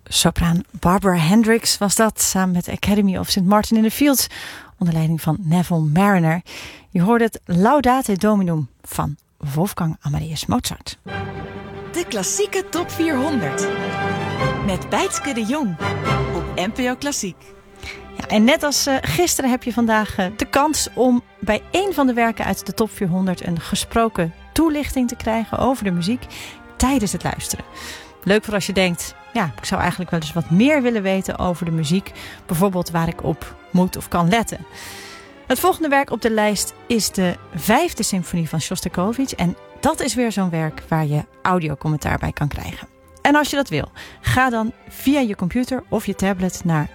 Sopraan Barbara Hendricks was dat, samen met de Academy of St. Martin in the Fields, onder leiding van Neville Marriner. Je hoorde het Laudate Dominum van Wolfgang Amadeus Mozart. De klassieke top 400 met Bijtske de Jong op NPO Klassiek. Ja, en net als gisteren heb je vandaag de kans om bij één van de werken uit de top 400 een gesproken toelichting te krijgen over de muziek tijdens het luisteren. Leuk voor als je denkt, ja, ik zou eigenlijk wel eens wat meer willen weten over de muziek. Bijvoorbeeld waar ik op moet of kan letten. Het volgende werk op de lijst is de 5e symfonie van Sjostakovich. En dat is weer zo'n werk waar je audiocommentaar bij kan krijgen. En als je dat wil, ga dan via je computer of je tablet naar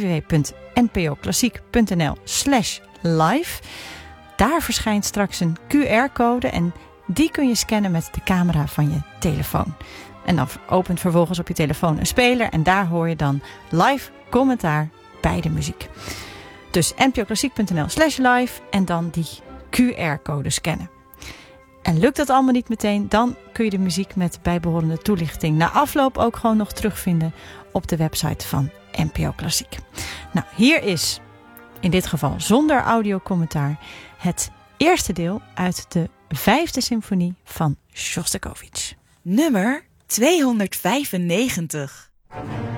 www.npoklassiek.nl/live. Daar verschijnt straks een QR-code en die kun je scannen met de camera van je telefoon. En dan opent vervolgens op je telefoon een speler en daar hoor je dan live commentaar bij de muziek. Dus npoklassiek.nl/live en dan die QR-code scannen. En lukt dat allemaal niet meteen, dan kun je de muziek met bijbehorende toelichting na afloop ook gewoon nog terugvinden op de website van NPO Klassiek. Nou, hier is, in dit geval zonder audiocommentaar, het eerste deel uit de 5e symfonie van Sjostakovich. Nummer 295.